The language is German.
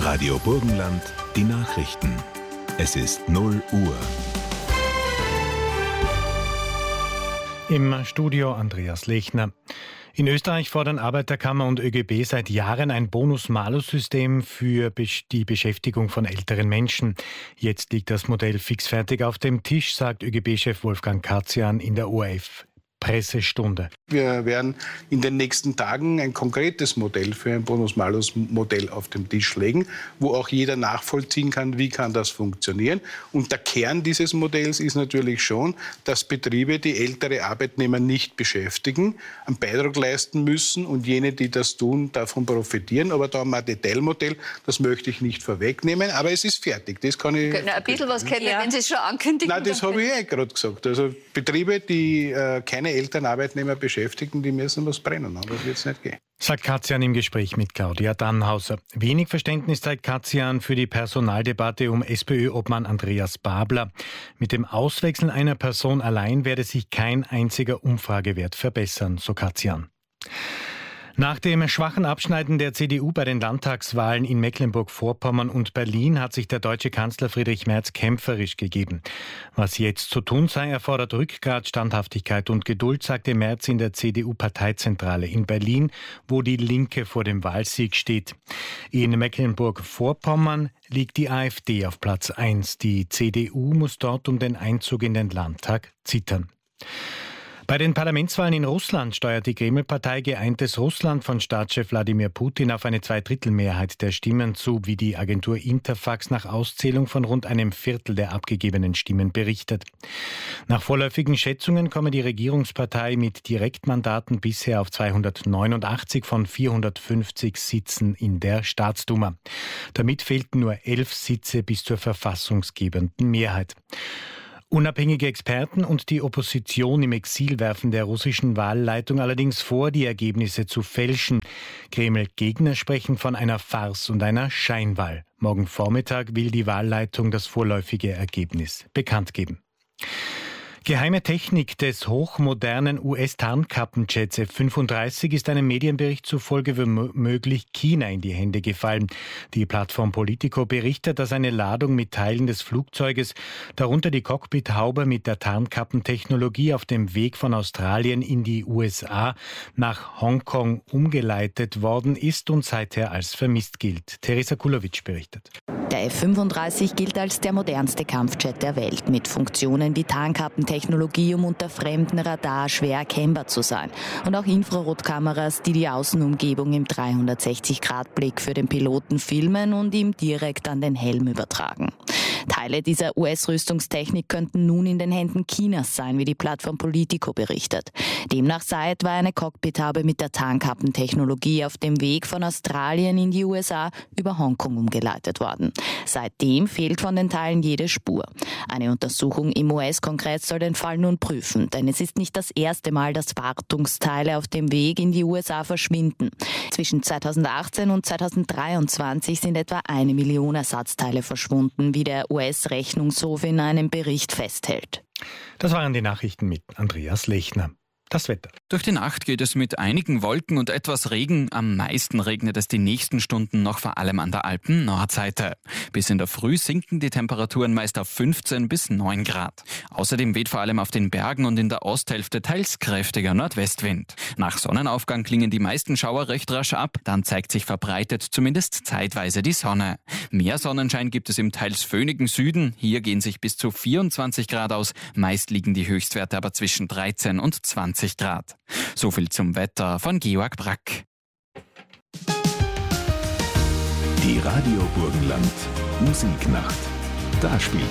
Radio Burgenland, die Nachrichten. Es ist 0 Uhr. Im Studio Andreas Lechner. In Österreich fordern Arbeiterkammer und ÖGB seit Jahren ein Bonus-Malus-System für die Beschäftigung von älteren Menschen. Jetzt liegt das Modell fixfertig auf dem Tisch, sagt ÖGB-Chef Wolfgang Katzian in der ORF-Pressestunde. Wir werden in den nächsten Tagen ein konkretes Modell für ein Bonus-Malus-Modell auf den Tisch legen, wo auch jeder nachvollziehen kann, wie kann das funktionieren. Und der Kern dieses Modells ist natürlich schon, dass Betriebe, die ältere Arbeitnehmer nicht beschäftigen, einen Beitrag leisten müssen und jene, die das tun, davon profitieren. Aber da haben wir ein Detailmodell, das möchte ich nicht vorwegnehmen, aber es ist fertig. Das kann ich... Ein bisschen was kennt ihr, wenn Sie es schon ankündigen? Nein, das habe ich gerade gesagt. Also Betriebe, die keine älteren Arbeitnehmer beschäftigen, die müssen was brennen, anders wird es nicht gehen. Sagt Katzian im Gespräch mit Claudia Dannhauser. Wenig Verständnis zeigt Katzian für die Personaldebatte um SPÖ-Obmann Andreas Babler. Mit dem Auswechseln einer Person allein werde sich kein einziger Umfragewert verbessern, so Katzian. Nach dem schwachen Abschneiden der CDU bei den Landtagswahlen in Mecklenburg-Vorpommern und Berlin hat sich der deutsche Kanzler Friedrich Merz kämpferisch gegeben. Was jetzt zu tun sei, erfordert Rückgrat, Standhaftigkeit und Geduld, sagte Merz in der CDU-Parteizentrale in Berlin, wo die Linke vor dem Wahlsieg steht. In Mecklenburg-Vorpommern liegt die AfD auf Platz 1. Die CDU muss dort um den Einzug in den Landtag zittern. Bei den Parlamentswahlen in Russland steuert die Kreml-Partei Geeintes Russland von Staatschef Wladimir Putin auf eine Zweidrittelmehrheit der Stimmen zu, wie die Agentur Interfax nach Auszählung von rund einem Viertel der abgegebenen Stimmen berichtet. Nach vorläufigen Schätzungen komme die Regierungspartei mit Direktmandaten bisher auf 289 von 450 Sitzen in der Staatsduma. Damit fehlten nur 11 Sitze bis zur verfassungsgebenden Mehrheit. Unabhängige Experten und die Opposition im Exil werfen der russischen Wahlleitung allerdings vor, die Ergebnisse zu fälschen. Kreml-Gegner sprechen von einer Farce und einer Scheinwahl. Morgen Vormittag will die Wahlleitung das vorläufige Ergebnis bekannt geben. Geheime Technik des hochmodernen US-Tarnkappenjets F-35 ist einem Medienbericht zufolge womöglich China in die Hände gefallen. Die Plattform Politico berichtet, dass eine Ladung mit Teilen des Flugzeuges, darunter die Cockpithaube mit der Tarnkappentechnologie, auf dem Weg von Australien in die USA nach Hongkong umgeleitet worden ist und seither als vermisst gilt. Teresa Kulowitsch berichtet. Der F-35 gilt als der modernste Kampfjet der Welt, mit Funktionen wie Tarnkappentechnologie, um unter fremdem Radar schwer erkennbar zu sein. Und auch Infrarotkameras, die die Außenumgebung im 360-Grad-Blick für den Piloten filmen und ihm direkt an den Helm übertragen. Teile dieser US-Rüstungstechnik könnten nun in den Händen Chinas sein, wie die Plattform Politico berichtet. Demnach sei etwa eine Cockpithaube mit der Tarnkappentechnologie auf dem Weg von Australien in die USA über Hongkong umgeleitet worden. Seitdem fehlt von den Teilen jede Spur. Eine Untersuchung im US-Kongress soll den Fall nun prüfen, denn es ist nicht das erste Mal, dass Wartungsteile auf dem Weg in die USA verschwinden. Zwischen 2018 und 2023 sind etwa 1 Million Ersatzteile verschwunden, wie der US-Rechnungshof in einem Bericht festhält. Das waren die Nachrichten mit Andreas Lechner. Das Wetter. Durch die Nacht geht es mit einigen Wolken und etwas Regen. Am meisten regnet es die nächsten Stunden noch vor allem an der Alpen-Nordseite. Bis in der Früh sinken die Temperaturen meist auf 15 bis 9 Grad. Außerdem weht vor allem auf den Bergen und in der Osthälfte teils kräftiger Nordwestwind. Nach Sonnenaufgang klingen die meisten Schauer recht rasch ab. Dann zeigt sich verbreitet zumindest zeitweise die Sonne. Mehr Sonnenschein gibt es im teils föhnigen Süden. Hier gehen sich bis zu 24 Grad aus. Meist liegen die Höchstwerte aber zwischen 13 und 20 Grad. So viel zum Wetter von Georg Brack. Die Radio Burgenland Musiknacht. Da spielt